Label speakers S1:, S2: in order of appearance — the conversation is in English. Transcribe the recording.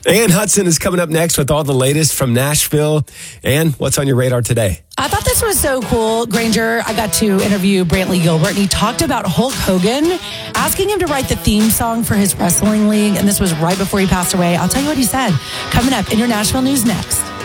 S1: Ann Hudson is coming up next with all the latest from Nashville. Ann, what's on your radar today?
S2: I thought this was so cool, Granger. I got to interview Brantley Gilbert, and he talked about Hulk Hogan asking him to write the theme song for his wrestling league, and this was right before he passed away. I'll tell you what he said. Coming up in your Nashville news next.